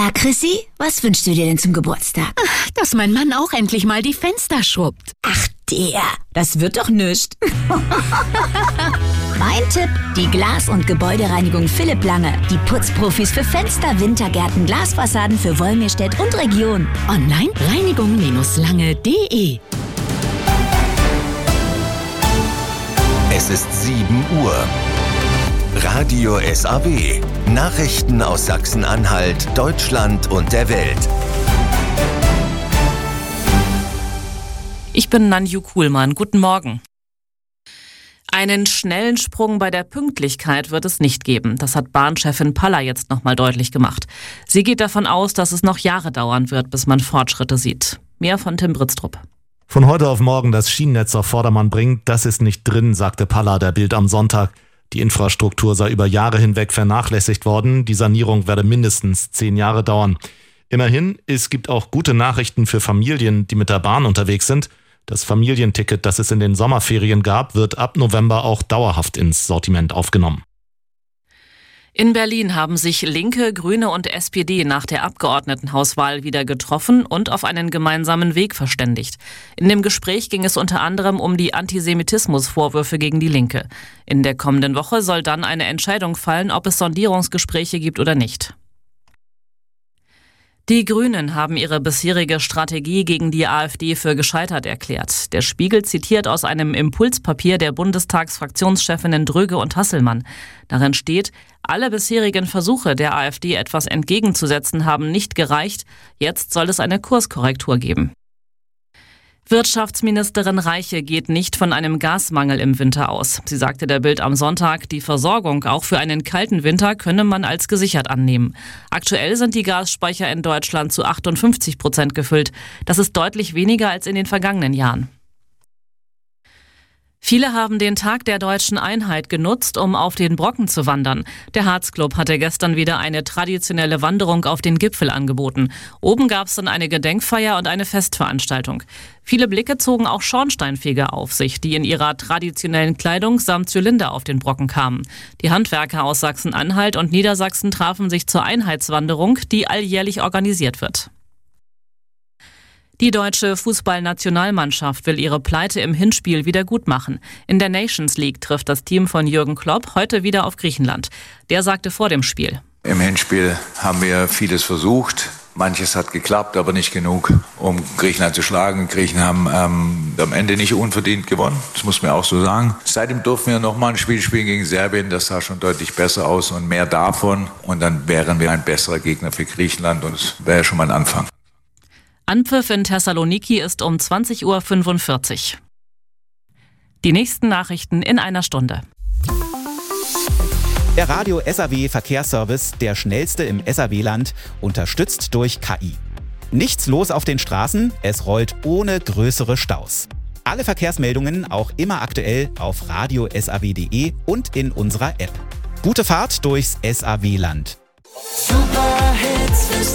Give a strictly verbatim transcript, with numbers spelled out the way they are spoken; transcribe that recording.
Ja, Chrissy, was wünschst du dir denn zum Geburtstag? Ach, dass mein Mann auch endlich mal die Fenster schrubbt. Ach, der, das wird doch nischt. Mein Tipp, die Glas- und Gebäudereinigung Philipp Lange. Die Putzprofis für Fenster, Wintergärten, Glasfassaden für Wolmirstedt und Region. Online reinigung lange punkt de. Es ist sieben Uhr. Radio S A W. Nachrichten aus Sachsen-Anhalt, Deutschland und der Welt. Ich bin Nanju Kuhlmann. Guten Morgen. Einen schnellen Sprung bei der Pünktlichkeit wird es nicht geben. Das hat Bahnchefin Paller jetzt nochmal deutlich gemacht. Sie geht davon aus, dass es noch Jahre dauern wird, bis man Fortschritte sieht. Mehr von Tim Britztrup. Von heute auf morgen das Schienennetz auf Vordermann bringen, das ist nicht drin, sagte Paller der Bild am Sonntag. Die Infrastruktur sei über Jahre hinweg vernachlässigt worden. Die Sanierung werde mindestens zehn Jahre dauern. Immerhin, es gibt auch gute Nachrichten für Familien, die mit der Bahn unterwegs sind. Das Familienticket, das es in den Sommerferien gab, wird ab November auch dauerhaft ins Sortiment aufgenommen. In Berlin haben sich Linke, Grüne und S P D nach der Abgeordnetenhauswahl wieder getroffen und auf einen gemeinsamen Weg verständigt. In dem Gespräch ging es unter anderem um die Antisemitismusvorwürfe gegen die Linke. In der kommenden Woche soll dann eine Entscheidung fallen, ob es Sondierungsgespräche gibt oder nicht. Die Grünen haben ihre bisherige Strategie gegen die AfD für gescheitert erklärt. Der Spiegel zitiert aus einem Impulspapier der Bundestagsfraktionschefinnen Dröge und Hasselmann. Darin steht, alle bisherigen Versuche der AfD etwas entgegenzusetzen haben nicht gereicht. Jetzt soll es eine Kurskorrektur geben. Wirtschaftsministerin Reiche geht nicht von einem Gasmangel im Winter aus. Sie sagte der Bild am Sonntag, die Versorgung auch für einen kalten Winter könne man als gesichert annehmen. Aktuell sind die Gasspeicher in Deutschland zu achtundfünfzig Prozent gefüllt. Das ist deutlich weniger als in den vergangenen Jahren. Viele haben den Tag der deutschen Einheit genutzt, um auf den Brocken zu wandern. Der Harzclub hatte gestern wieder eine traditionelle Wanderung auf den Gipfel angeboten. Oben gab es dann eine Gedenkfeier und eine Festveranstaltung. Viele Blicke zogen auch Schornsteinfeger auf sich, die in ihrer traditionellen Kleidung samt Zylinder auf den Brocken kamen. Die Handwerker aus Sachsen-Anhalt und Niedersachsen trafen sich zur Einheitswanderung, die alljährlich organisiert wird. Die deutsche Fußballnationalmannschaft will ihre Pleite im Hinspiel wieder gut machen. In der Nations League trifft das Team von Jürgen Klopp heute wieder auf Griechenland. Der sagte vor dem Spiel: Im Hinspiel haben wir vieles versucht. Manches hat geklappt, aber nicht genug, um Griechenland zu schlagen. Griechen haben ähm, am Ende nicht unverdient gewonnen, das muss man auch so sagen. Seitdem durften wir nochmal ein Spiel spielen gegen Serbien, das sah schon deutlich besser aus und mehr davon. Und dann wären wir ein besserer Gegner für Griechenland und das wäre schon mal ein Anfang. Anpfiff in Thessaloniki ist um zwanzig Uhr fünfundvierzig. Die nächsten Nachrichten in einer Stunde. Der Radio S A W Verkehrsservice, der schnellste im S A W-Land, unterstützt durch K I. Nichts los auf den Straßen, es rollt ohne größere Staus. Alle Verkehrsmeldungen auch immer aktuell auf radio punkt s a w punkt de und in unserer App. Gute Fahrt durchs S A W-Land. Superhits für